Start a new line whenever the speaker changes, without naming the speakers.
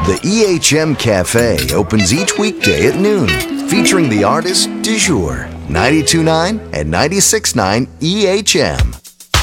The EHM Cafe opens each weekday at noon, featuring the artist du jour, 92.9 and 96.9 EHM.